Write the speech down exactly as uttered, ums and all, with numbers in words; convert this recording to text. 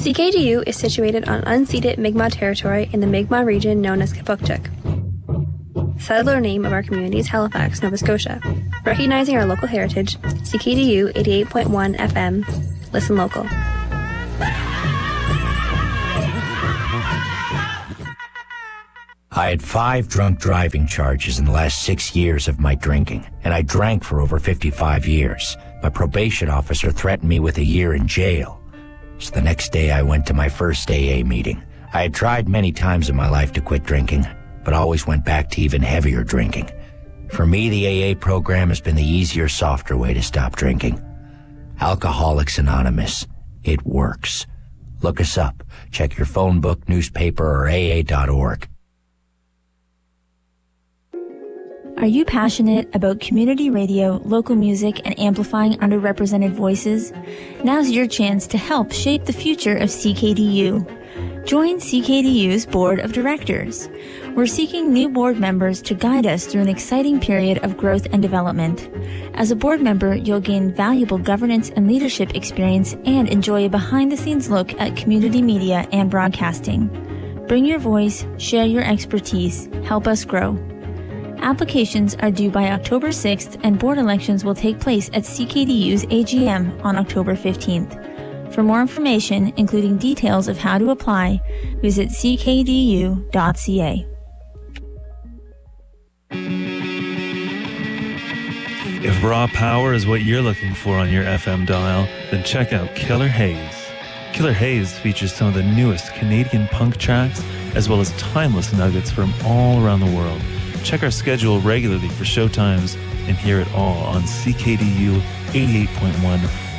C K D U is situated on unceded Mi'kmaq territory in the Mi'kmaq region known as Kipukchuk. Settler name of our community is Halifax, Nova Scotia. Recognizing our local heritage, C K D U eighty-eight point one F M. Listen local. I had five drunk driving charges in the last six years of my drinking, and I drank for over fifty-five years. My probation officer threatened me with a year in jail. So the next day I went to my first A A meeting. I had tried many times in my life to quit drinking, but always went back to even heavier drinking. For me, the A A program has been the easier, softer way to stop drinking. Alcoholics Anonymous. It works. Look us up. Check your phone book, newspaper, or A A dot org. Are you passionate about community radio, local music, and amplifying underrepresented voices? Now's your chance to help shape the future of C K D U. Join C K D U's Board of Directors. We're seeking new board members to guide us through an exciting period of growth and development. As a board member, you'll gain valuable governance and leadership experience and enjoy a behind-the-scenes look at community media and broadcasting. Bring your voice, share your expertise, help us grow. Applications are due by October sixth, and board elections will take place at C K D U's A G M on October fifteenth. For more information, including details of how to apply, visit c k d u dot c a. If raw power is what you're looking for on your F M dial, then check out Killer Haze. Killer Haze features some of the newest Canadian punk tracks, as well as timeless nuggets from all around the world. Check our schedule regularly for showtimes and hear it all on C K D U eighty-eight point one